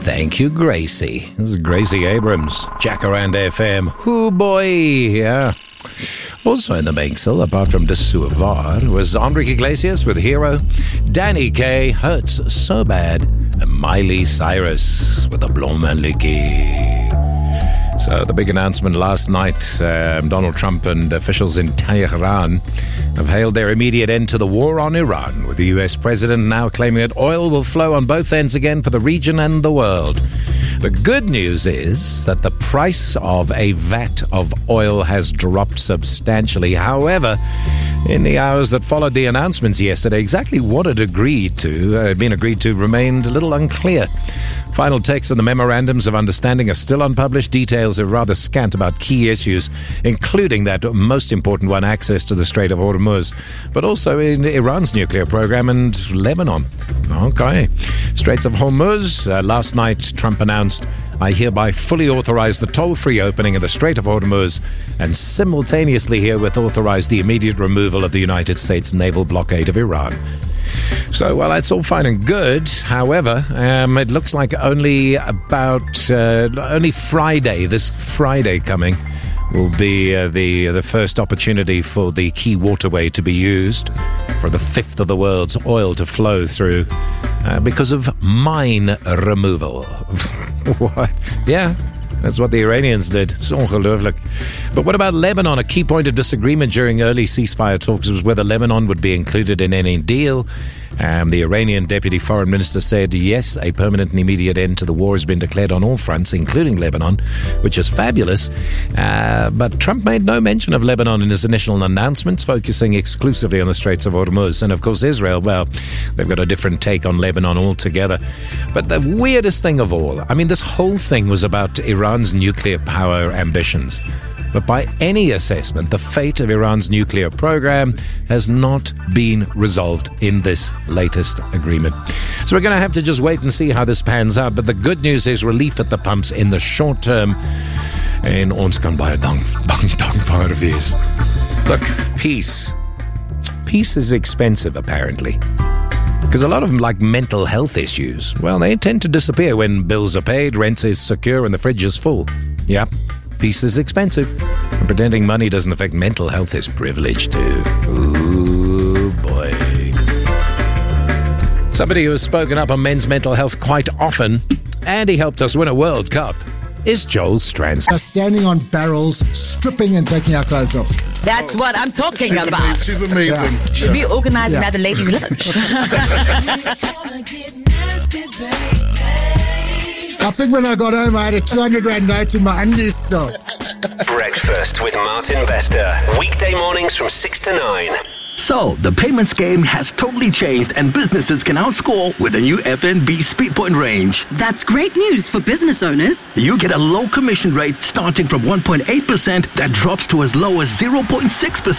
Thank you, Gracie. This is Gracie Abrams, Jacaranda FM. Hoo boy, yeah. Also in the mixel, apart from De Souvar, was Enrique Iglesias with Hero, Danny Kaye, Hurts So Bad, and Miley Cyrus with the Blond Maliki. So the big announcement last night, Donald Trump and officials in Tehran have hailed their immediate end to the war on Iran, with the US president now claiming that oil will flow on both ends again for the region and the world. The good news is that the price of a vat of oil has dropped substantially. However, in the hours that followed the announcements yesterday, exactly what had been agreed to remained a little unclear. Final texts and the memorandums of understanding are still unpublished. Details are rather scant about key issues, including that most important one, access to the Strait of Hormuz, but also in Iran's nuclear program and Lebanon. Okay. Straits of Hormuz. Last night, Trump announced, "I hereby fully authorize the toll-free opening of the Strait of Hormuz and simultaneously herewith authorize the immediate removal of the United States naval blockade of Iran." So, well, that's all fine and good. However, it looks like only Friday, this Friday coming, will be the first opportunity for the key waterway to be used for the fifth of the world's oil to flow through because of mine removal. What? Yeah. That's what the Iranians did. It's ongelooflijk. But what about Lebanon? A key point of disagreement during early ceasefire talks was whether Lebanon would be included in any deal. The Iranian deputy foreign minister said, yes, a permanent and immediate end to the war has been declared on all fronts, including Lebanon, which is fabulous. But Trump made no mention of Lebanon in his initial announcements, focusing exclusively on the Straits of Hormuz. And of course, Israel, well, they've got a different take on Lebanon altogether. But the weirdest thing of all, I mean, this whole thing was about Iran's nuclear power ambitions. But by any assessment, the fate of Iran's nuclear program has not been resolved in this latest agreement. So we're going to have to just wait and see how this pans out. But the good news is relief at the pumps in the short term. En ons kan baie dankbaar wees. Look, peace. Peace is expensive, apparently. Because a lot of them, like mental health issues, well, they tend to disappear when bills are paid, rent is secure, and the fridge is full. Yep. Peace is expensive. And pretending money doesn't affect mental health is privilege too. Ooh, boy. Somebody who has spoken up on men's mental health quite often, and he helped us win a World Cup, is Joel Stranson. Standing on barrels, stripping and taking our clothes off. That's what I'm talking about. She's amazing. Yeah. Should we organize another ladies' lunch? I think when I got home, I had a 200 Rand note in my undies still. Breakfast with Martin Bester. Weekday mornings from 6 to 9. So, the payments game has totally changed and businesses can now score with the new FNB SpeedPoint range. That's great news for business owners. You get a low commission rate starting from 1.8% that drops to as low as 0.6%.